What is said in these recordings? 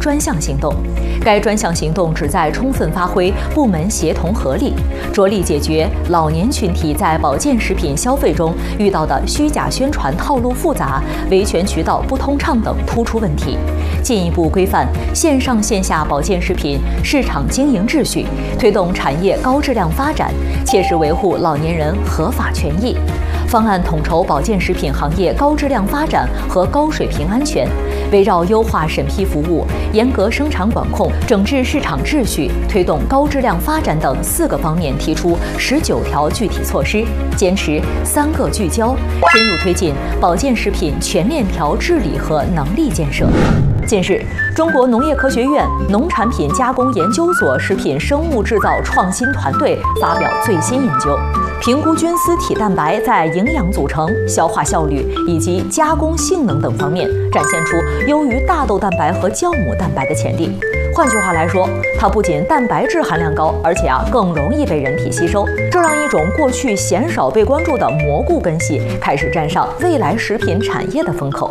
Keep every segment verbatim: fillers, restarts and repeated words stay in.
专项行动。该专项行动旨在充分发挥部门协同合力，着力解决老年群体在保健食品消费中遇到的虚假宣传套路复杂、维权渠道不通畅等突出问题，进一步规范线上线下保健食品市场经营秩序，推动产业高质量发展，切实维护老年人合法权益。方案统筹保健食品行业高质量发展和高水平安全，围绕优化审批服务、严格生产管控、整治市场秩序、推动高质量发展等四个方面提出十九条具体措施，坚持三个聚焦，深入推进保健食品全链条治理和能力建设。近日，中国农业科学院农产品加工研究所食品生物制造创新团队发表最新研究，评估菌丝体蛋白在营养组成、消化效率以及加工性能等方面展现出优于大豆蛋白和酵母蛋白的潜力。换句话来说，它不仅蛋白质含量高，而且啊更容易被人体吸收，这让一种过去鲜少被关注的蘑菇根系开始站上未来食品产业的风口。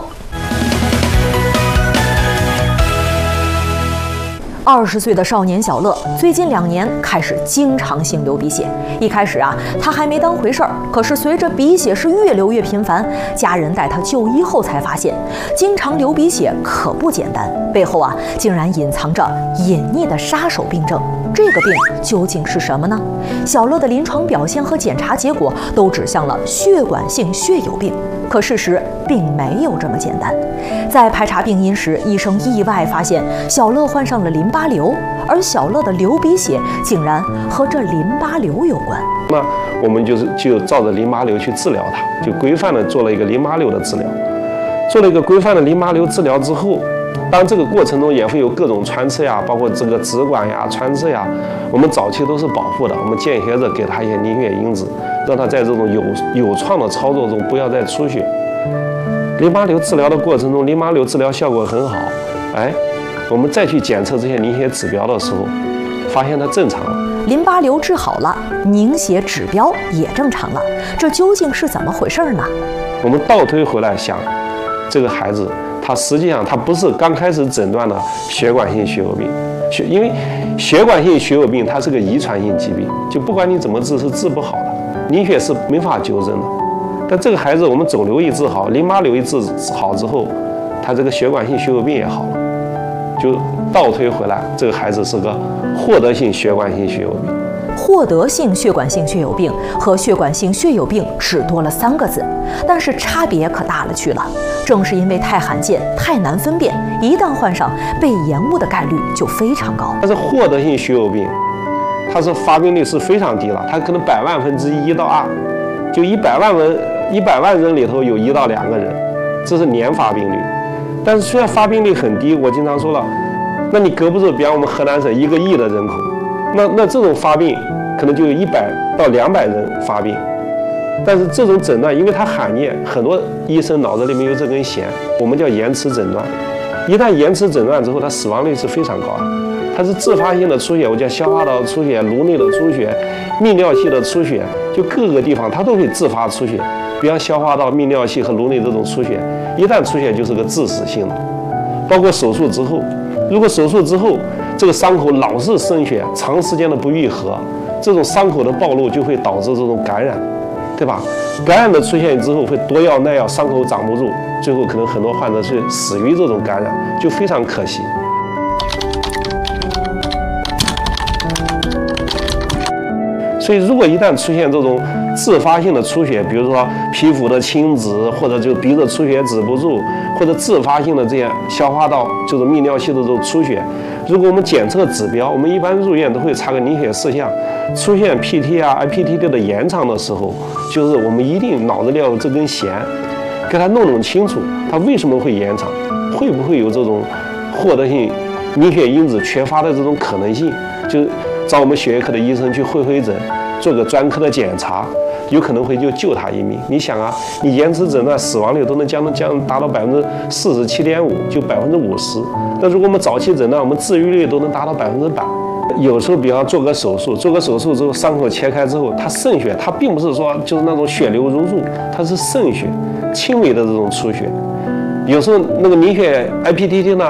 二十岁的少年小乐，最近两年开始经常性流鼻血。一开始啊，他还没当回事儿，可是随着鼻血是越流越频繁，家人带他就医后才发现，经常流鼻血可不简单，背后啊竟然隐藏着隐匿的杀手病症。这个病究竟是什么呢？小乐的临床表现和检查结果都指向了血管性血友病，可事实并没有这么简单。在排查病因时，医生意外发现小乐患上了淋巴瘤，而小乐的流鼻血竟然和这淋巴瘤有关。 那我们就是就照着淋巴瘤去治疗它，就规范的做了一个淋巴瘤的治疗。做了一个规范的淋巴瘤治疗之后，当然这个过程中也会有各种穿刺呀，包括这个植管呀、穿刺呀，我们早期都是保护的，我们间歇着给他一些凝血因子，让他在这种有有创的操作中不要再出血。淋巴瘤治疗的过程中，淋巴瘤治疗效果很好，哎，我们再去检测这些凝血指标的时候，发现它正常了。 淋巴瘤治好了，凝血指标也正常了，这究竟是怎么回事呢？ 我们倒推回来想，这个孩子他实际上他不是刚开始诊断的血管性血友病，血因为血管性血友病它是个遗传性疾病，就不管你怎么治是治不好的，凝血是没法纠正的。但这个孩子我们肿瘤一治好，淋巴瘤一治好之后，他这个血管性血友病也好了，就倒推回来，这个孩子是个获得性血管性血友病。 获得性血管性血友病和血管性血友病只多了三个字，但是差别可大了去了。正是因为太罕见、太难分辨，一旦患上，被延误的概率就非常高。 但是获得性血友病，它是发病率是非常低了，它可能百万分之一到二，就一百万人一百万人里头有一到两个人，这是年发病率。但是虽然发病率很低，我经常说了，那你隔不住，比方我们河南省一个亿的人口，那那这种发病可能就有一百到两百人发病。但是这种诊断，因为它罕见，很多医生脑子里面有这根弦，我们叫延迟诊断。一旦延迟诊断之后，它死亡率是非常高的。它是自发性的出血，我叫消化道出血、颅内的出血、泌尿系的出血，就各个地方它都会自发出血。比方消化道、泌尿系和颅内这种出血，一旦出血就是个致死性的。包括手术之后，如果手术之后这个伤口老是渗血，长时间的不愈合，这种伤口的暴露就会导致这种感染，对吧？感染的出现之后会多药耐药，伤口长不住，最后可能很多患者是死于这种感染，就非常可惜。所以，如果一旦出现这种自发性的出血，比如说皮肤的青紫，或者就鼻子出血止不住，或者自发性的这些消化道就是泌尿系的这种出血，如果我们检测指标，我们一般入院都会查个凝血事项，出现 P T 啊、I P T T 的延长的时候，就是我们一定脑子里要有这根弦，给它弄弄清楚，它为什么会延长，会不会有这种获得性凝血因子缺乏的这种可能性，就找我们血液科的医生去会会诊，做个专科的检查，有可能会就救他一命。你想啊，你延迟诊断死亡率都能降降达到百分之四十七点五，就百分之五十。那如果我们早期诊断，我们治愈率都能达到百分之百。有时候，比方做个手术，做个手术之后，伤口切开之后，它渗血，它并不是说就是那种血流如注，它是渗血，轻微的这种出血。有时候那个凝血 I P T T 呢，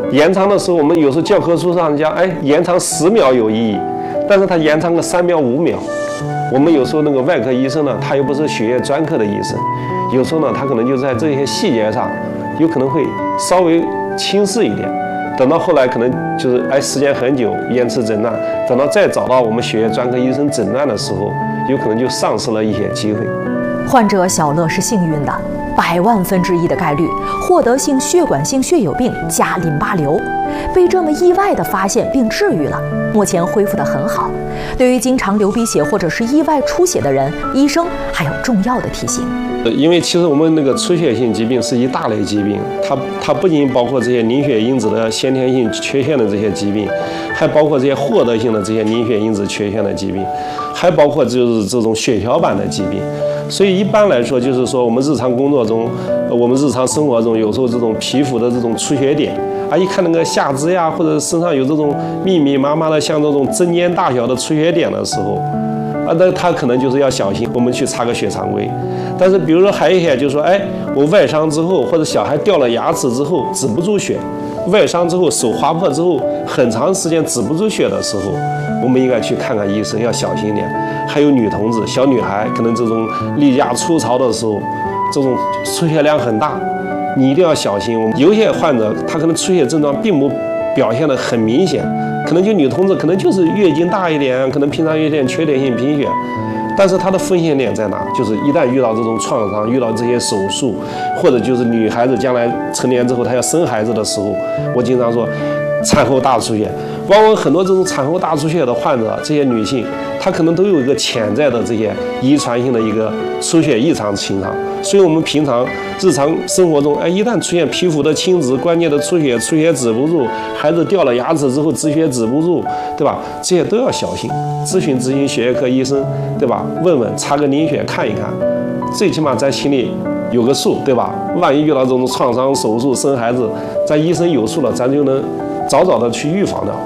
延长的时候，我们有时候教科书上讲，哎，延长十秒有意义，但是它延长个三秒、五秒。我们有时候那个外科医生呢，他又不是血液专科的医生，有时候呢，他可能就在这些细节上，有可能会稍微轻视一点。等到后来可能就是哎时间很久延迟诊断，等到再找到我们血液专科医生诊断的时候，有可能就丧失了一些机会。 患者小乐是幸运的，百万分之一的概率获得性血管性血友病加淋巴瘤，被这么意外的发现并治愈了，目前恢复得很好。对于经常流鼻血或者是意外出血的人，医生还有重要的提醒。 因为其实我们那个出血性疾病是一大类疾病，它它不仅包括这些凝血因子的先天性缺陷的这些疾病，还包括这些获得性的这些凝血因子缺陷的疾病，还包括就是这种血小板的疾病。所以一般来说，就是说我们日常工作中，我们日常生活中，有时候这种皮肤的这种出血点啊，一看那个下肢呀，或者身上有这种密密麻麻的像这种针尖大小的出血点的时候，啊，那他可能就是要小心，我们去插个血常规。但是比如说还有一些就是说，哎，我外伤之后，或者小孩掉了牙齿之后止不住血，外伤之后手划破之后很长时间止不住血的时候，我们应该去看看医生，要小心一点。还有女同志、小女孩，可能这种例假初潮的时候，这种出血量很大，你一定要小心。有些患者他可能出血症状并不表现得很明显，可能就女同志可能就是月经大一点，可能平常有点缺铁性贫血。但是它的风险点在哪？就是一旦遇到这种创伤，遇到这些手术，或者就是女孩子将来成年之后她要生孩子的时候，我经常说产后大出血，往往很多这种产后大出血的患者，这些女性她可能都有一个潜在的这些遗传性的一个出血异常情况。所以我们平常日常生活中，哎，一旦出现皮肤的青紫、关节的出血，出血止不住，孩子掉了牙齿之后止血止不住，对吧？这些都要小心，咨询咨询血液科医生，对吧？问问，查个凝血看一看，最起码咱心里有个数，对吧？万一遇到这种创伤手术生孩子，咱医生有数了，咱就能早早的去预防掉。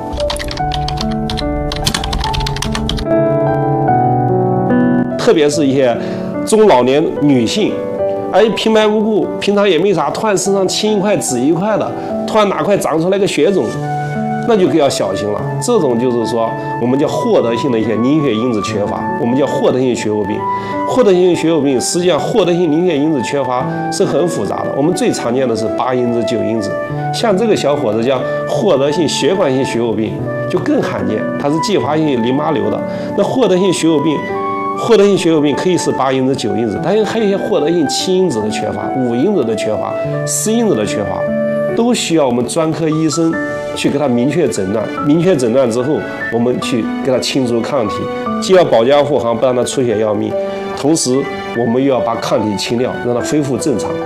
特别是一些中老年女性，哎，平白无故，平常也没啥，突然身上青一块紫一块的，突然哪块长出来个血肿，那就更要小心了。这种就是说，我们叫获得性的一些凝血因子缺乏，我们叫获得性血友病。获得性血友病，实际上获得性凝血因子缺乏是很复杂的。我们最常见的是八因子、九因子，像这个小伙子叫获得性血管性血友病，就更罕见，它是继发性淋巴瘤的。那获得性血友病。获得性血友病可以是八因子、九因子，但是还有一些获得性七因子的缺乏、五因子的缺乏、四因子的缺乏，都需要我们专科医生去给他明确诊断。明确诊断之后，我们去给他清除抗体，既要保驾护航，不让他出血要命，同时我们又要把抗体清掉，让他恢复正常。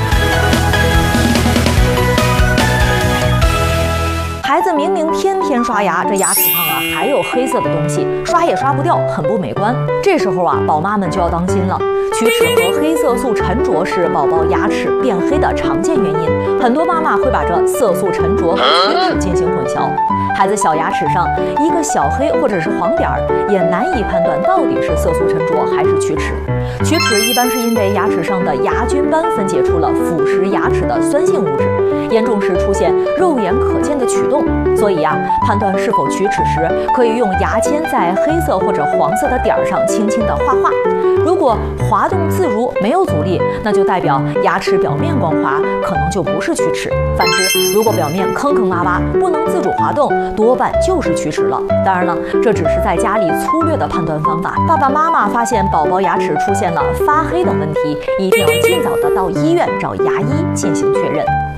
孩子明明天天刷牙，这牙齿上啊还有黑色的东西，刷也刷不掉，很不美观。这时候啊，宝妈们就要当心了。龋齿和黑色素沉着是宝宝牙齿变黑的常见原因，很多妈妈会把这色素沉着和龋齿进行混淆。孩子小牙齿上一个小黑或者是黄点儿，也难以判断到底是色素沉着还是龋齿。龋齿一般是因为牙齿上的牙菌斑分解出了腐蚀牙齿的酸性物质，严重时出现肉眼可见的龋洞。所以呀、啊，判断是否龋齿时，可以用牙签在黑色或者黄色的点儿上轻轻地画画。如果滑动自如，没有阻力，那就代表牙齿表面光滑，可能就不是龋齿。反之，如果表面坑坑洼洼，不能自主滑动，多半就是龋齿了。当然了，这只是在家里粗略的判断方法。爸爸妈妈发现宝宝牙齿出现了发黑等问题，一定要尽早的到医院找牙医进行确认。